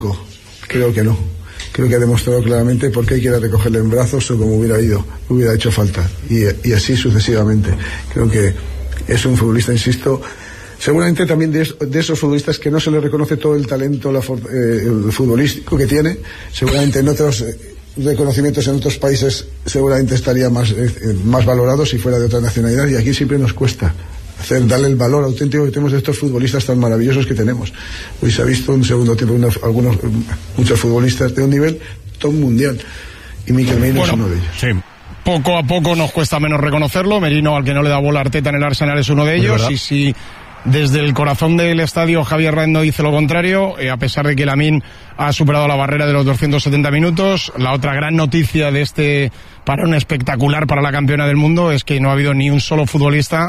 Creo que no. Creo que ha demostrado claramente por qué quiere recogerle en brazos o como hubiera hecho falta. Y así sucesivamente. Creo que es un futbolista, insisto, seguramente también de esos futbolistas que no se le reconoce todo el talento el futbolístico que tiene. Seguramente en otros reconocimientos en otros países seguramente estaría más valorado si fuera de otra nacionalidad, y aquí siempre nos cuesta darle el valor auténtico que tenemos de estos futbolistas tan maravillosos que tenemos. Hoy se ha visto un segundo tiempo muchos futbolistas de un nivel top mundial, y Mikel Merino es uno de ellos. Sí. Poco a poco nos cuesta menos reconocerlo. Merino, al que no le da bola Arteta en el Arsenal, es uno de ellos, y si desde el corazón del estadio Javier Rendo dice lo contrario, a pesar de que Lamine ha superado la barrera de los 270 minutos. La otra gran noticia de este parón espectacular para la campeona del mundo es que no ha habido ni un solo futbolista,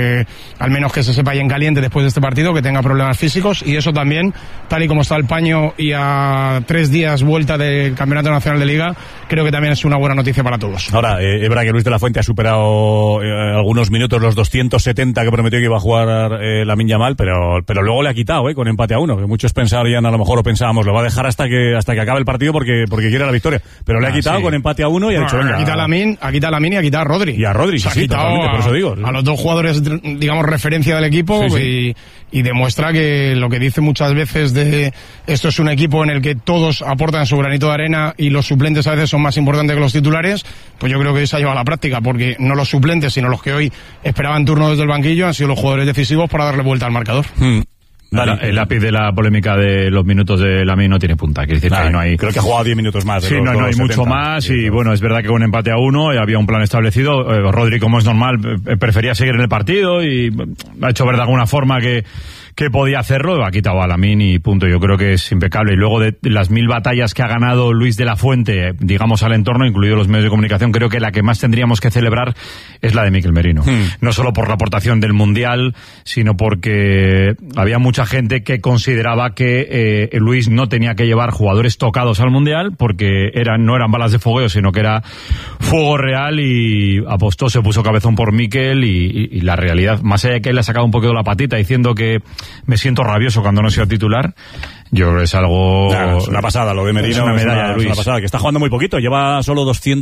al menos que se sepa y en caliente después de este partido, que tenga problemas físicos, y eso también, tal y como está el paño y a 3 días vuelta del Campeonato Nacional de Liga, creo que también es una buena noticia para todos. Ahora, es verdad que Luis de la Fuente ha superado algunos minutos los 270 que prometió que iba a jugar Lamine Yamal, pero luego le ha quitado con empate a 1, que muchos pensarían, a lo mejor, o pensábamos, lo va a dejar hasta que acabe el partido porque quiere la victoria, pero le ha quitado con empate a 1 y ha dicho, venga, ha quitado a Lamine y ha quitado a Rodri. Y a Rodri, sí, totalmente, por eso digo. A los dos jugadores, digamos, referencia del equipo, y demuestra que lo que dice muchas veces de esto es un equipo en el que todos aportan su granito de arena y los suplentes a veces son más importantes que los titulares, pues yo creo que se ha llevado a la práctica, porque no los suplentes, sino los que hoy esperaban turno desde el banquillo han sido los jugadores decisivos para darle vuelta al marcador. Vale. El lápiz de la polémica de los minutos de Lamine no tiene punta. Quiere decir que no hay... Creo que ha jugado 10 minutos más. Sí, no hay mucho más, y bueno, es verdad que con empate a 1 había un plan establecido. Rodri, como es normal, prefería seguir en el partido y ha hecho ver de alguna forma que podía hacerlo, ha quitado a Lamine y punto. Yo creo que es impecable. Y luego de las 1000 batallas que ha ganado Luis de la Fuente, digamos, al entorno, incluidos los medios de comunicación, creo que la que más tendríamos que celebrar es la de Mikel Merino. No solo por la aportación del Mundial, sino porque había mucha gente que consideraba que Luis no tenía que llevar jugadores tocados al Mundial, porque no eran balas de fogueo, sino que era fuego real, y apostó, se puso cabezón por Mikel, y la realidad, más allá de que él le ha sacado un poquito la patita diciendo que me siento rabioso cuando no sea titular, yo creo que es algo... Claro, es una pasada lo de Merino, es una medalla de Luis. Es una pasada, que está jugando muy poquito, lleva solo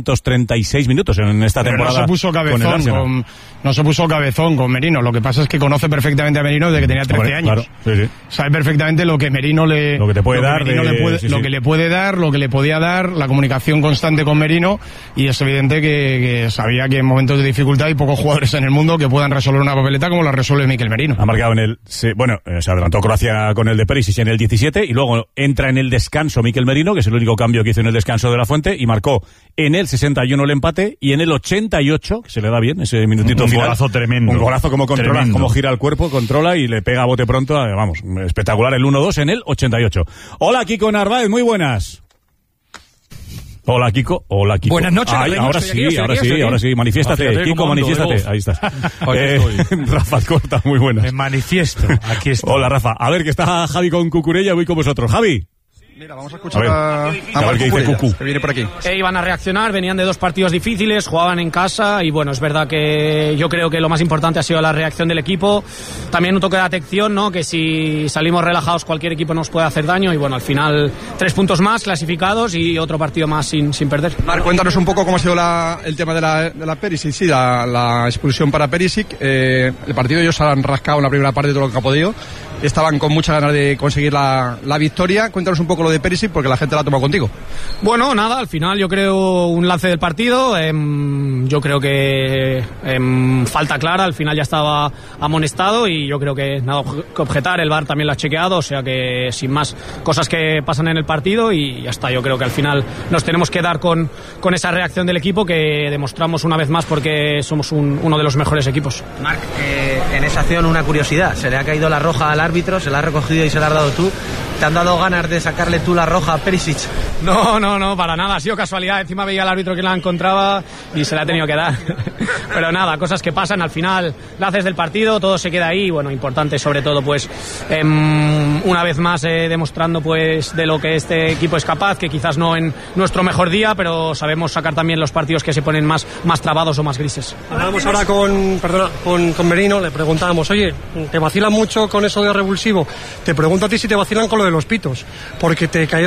236 minutos en esta temporada. No se puso cabezón con Merino, lo que pasa es que conoce perfectamente a Merino desde que tenía 13 años. Claro, sí. Sabe perfectamente lo que Merino lo que le puede dar, lo que le podía dar, la comunicación constante con Merino, y es evidente que sabía que en momentos de dificultad hay pocos jugadores en el mundo que puedan resolver una papeleta como la resuelve Mikel Merino. Ha marcado se adelantó Croacia con el de Perisic en el 17, y luego entra en el descanso Mikel Merino, que es el único cambio que hizo en el descanso de la Fuente, y marcó en el 61 el empate, y en el 88, que se le da bien ese minutito un final, golazo tremendo. Un golazo como controla, tremendo. Como gira el cuerpo, controla y le pega a bote pronto, vamos, espectacular el 1-2 en el 88. Hola, Kiko Narváez, muy buenas. Hola, Kiko. Buenas noches. Ahora sí. Manifiéstate, Kiko, manifiéstate. Ahí estás. Rafa Corta, muy buenas. Me manifiesto. Aquí está. Hola, Rafa. A ver, que está Javi con Cucurella, voy con vosotros. Javi. Mira, vamos a escuchar a ver qué dice Cucu, que viene por aquí. Iban a reaccionar, venían de 2 partidos difíciles, jugaban en casa, y bueno, es verdad que yo creo que lo más importante ha sido la reacción del equipo. También un toque de atención, ¿no? Que si salimos relajados cualquier equipo nos puede hacer daño, y bueno, al final 3 puntos más clasificados y otro partido más sin perder. Marc, cuéntanos un poco cómo ha sido el tema de la Perisic, sí, la expulsión para Perisic. El partido ellos han rascado en la primera parte todo lo que ha podido. Estaban con muchas ganas de conseguir la victoria. Cuéntanos un poco lo de Perisic, porque la gente la ha tomado contigo. Bueno, nada, al final yo creo un lance del partido. Yo creo que falta clara, al final ya estaba amonestado, y yo creo que nada que objetar. El VAR también lo ha chequeado, o sea que sin más, cosas que pasan en el partido, y ya está. Yo creo que al final nos tenemos que dar con esa reacción del equipo, que demostramos una vez más porque somos uno de los mejores equipos. Marc, en esa acción una curiosidad, se le ha caído la roja al árbitro, se la has recogido y se la has dado tú. ¿Te han dado ganas de sacarle tú la roja a Perisic? No, para nada, ha sido casualidad. Encima veía al árbitro que la encontraba y se la ha tenido que dar. Pero nada, cosas que pasan, al final la haces del partido, todo se queda ahí. Bueno, importante sobre todo, pues una vez más demostrando pues de lo que este equipo es capaz, que quizás no en nuestro mejor día, pero sabemos sacar también los partidos que se ponen más trabados o más grises. Hablábamos ahora con Merino, le preguntábamos, oye, ¿te vacilan mucho con eso de revulsivo? Te pregunto a ti si te vacilan con lo de los pitos, porque que te cayó